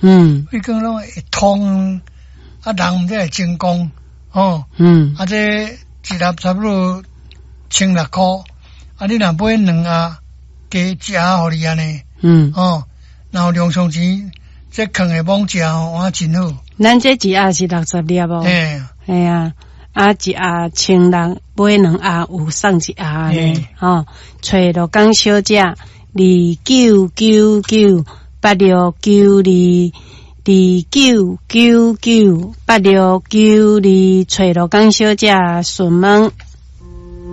胃管拢会通，啊，人毋才会成功，啊，这一粒差不多1600，啊，你若买2盒，加1盒互你安尼，然后量上钱，这坑的猛食吼，哇，真好。 咱这1盒是60粒哦，嘿啊，啊1盒1600，买2盒有送1盒呢，找罗岗小姐2999869229998692，找罗岗小姐询问。